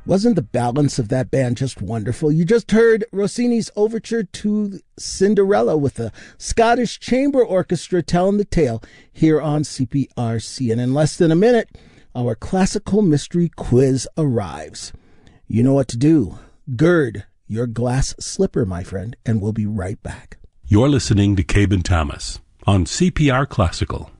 Wasn't the balance of that band just wonderful? You just heard Rossini's overture to Cinderella with the Scottish Chamber Orchestra telling the tale here on CPRC. And in less than a minute, our classical mystery quiz arrives. You know what to do. Gird your glass slipper, my friend, and we'll be right back. You're listening to Cabe and Thomas on CPR Classical.